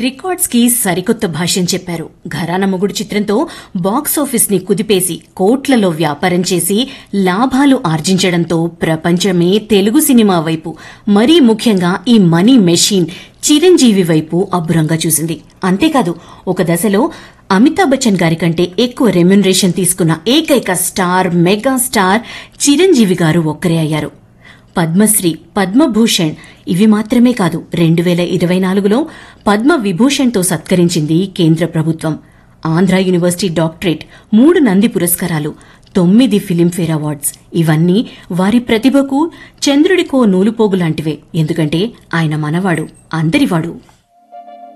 Records కి సరికొత్త భాష్యం చెప్పారు. ఘరానా మొగుడు చిత్రంతో బాక్సాఫీస్ ని కుదిపేసి కోట్లలో వ్యాపారం చేసి లాభాలు ఆర్జించడంతో ప్రపంచమే తెలుగు సినిమా వైపు, మరీ ముఖ్యంగా ఈ మనీ మెషిన్ చిరంజీవి వైపు అబ్బురంగా చూసింది. అంతేకాదు, ఒక దశలో అమితాబ్ బచ్చన్ గారి కంటే ఎక్కువ రెమ్యునరేషన్ తీసుకున్న ఏకైక స్టార్, మెగా స్టార్ చిరంజీవి గారు ఒక్కరే అయ్యారు. పద్మశ్రీ, పద్మభూషణ్ ఇవి మాత్రమే కాదు, 2024లో పద్మ విభూషణ్తో సత్కరించింది కేంద్ర ప్రభుత్వం. ఆంధ్ర యూనివర్సిటీ డాక్టరేట్, 3 నంది పురస్కారాలు, 9 ఫిలింఫేర్ అవార్డ్స్ ఇవన్నీ వారి ప్రతిభకు చంద్రుడికో నూలుపోగు లాంటివే. ఎందుకంటే ఆయన మనవాడు, అందరివాడు.